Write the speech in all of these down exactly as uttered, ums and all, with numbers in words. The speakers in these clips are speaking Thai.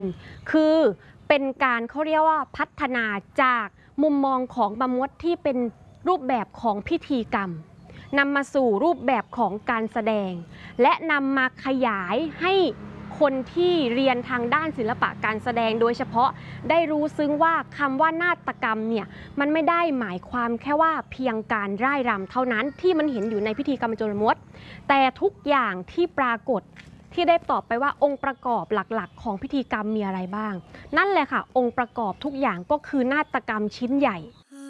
คือเป็นการเขาเรียกว่าพัฒนาจากมุมมองของมะมดที่เป็นรูปแบบของพิธีกรรมนำมาสู่รูปแบบของการแสดงและนำมาขยายให้คนที่เรียนทางด้านศิลปะการแสดงโดยเฉพาะได้รู้ซึ้งว่าคำว่านาฏกรรมเนี่ยมันไม่ได้หมายความแค่ว่าเพียงการร่ายรำเท่านั้นที่มันเห็นอยู่ในพิธีกรรมโจรมดแต่ทุกอย่างที่ปรากฏที่ได้ตอบไปว่าองค์ประกอบหลักๆของพิธีกรรมมีอะไรบ้างนั่นแหละค่ะองค์ประกอบทุกอย่างก็คือนาฏกรรมชิ้นใหญ่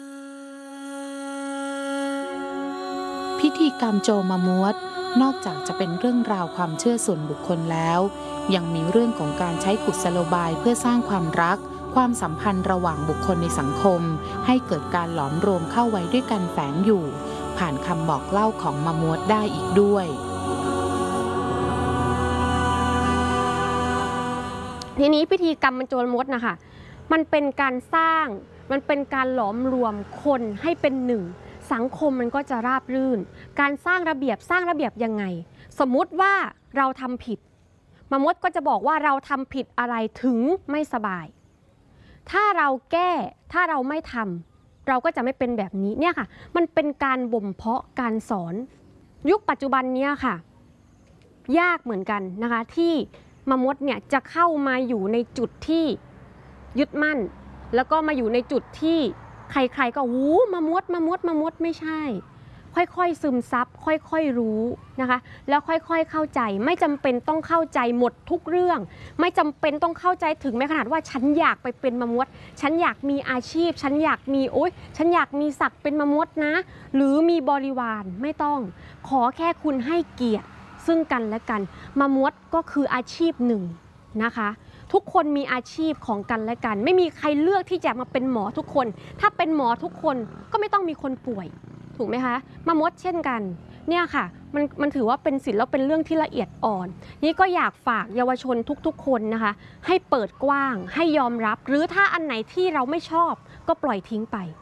พิธีกรรมโจมมวดนอกจากจะเป็นเรื่องราวความเชื่อส่วนบุคคลแล้วยังมีเรื่องของการใช้กุศโลบายเพื่อสร้างความรักความสัมพันธ์ระหว่างบุคคลในสังคมให้เกิดการหลอมรวมเข้าไว้ด้วยกันแฝงอยู่ผ่านคำบอกเล่าของมมวดได้อีกด้วยทีนี้พิธีกรรมโจรมดนะคะมันเป็นการสร้างมันเป็นการหลอมรวมคนให้เป็นหนึ่งสังคมมันก็จะราบรื่นการสร้างระเบียบสร้างระเบียบยังไงสมมุติว่าเราทำผิดมมดก็จะบอกว่าเราทำผิดอะไรถึงไม่สบายถ้าเราแก้ถ้าเราไม่ทำเราก็จะไม่เป็นแบบนี้เนี่ยค่ะมันเป็นการบ่มเพาะการสอนยุคปัจจุบันนี้ค่ะยากเหมือนกันนะคะที่มมดเนี่ยจะเข้ามาอยู่ในจุดที่ยึดมั่นแล้วก็มาอยู่ในจุดที่ใครๆก็วู้มมดมมดมมดไม่ใช่ค่อยๆซึมซับค่อยๆรู้นะคะแล้วค่อยๆเข้าใจไม่จำเป็นต้องเข้าใจหมดทุกเรื่องไม่จำเป็นต้องเข้าใจถึงแม้ขนาดว่าฉันอยากไปเป็นมมดฉันอยากมีอาชีพฉันอยากมีโอ๊ยฉันอยากมีศักดิ์เป็นมมดนะหรือมีบริวารไม่ต้องขอแค่คุณให้เกียรติซึ่งกันและกันมมดก็คืออาชีพหนึ่งนะคะทุกคนมีอาชีพของกันและกันไม่มีใครเลือกที่จะมาเป็นหมอทุกคนถ้าเป็นหมอทุกคนก็ไม่ต้องมีคนป่วยถูกไหมคะมมดเช่นกันเนี่ยค่ะมันมันถือว่าเป็นศิลป์แล้วเป็นเรื่องที่ละเอียดอ่อนนี่ก็อยากฝากเยาวชนทุกๆคนนะคะให้เปิดกว้างให้ยอมรับหรือถ้าอันไหนที่เราไม่ชอบก็ปล่อยทิ้งไป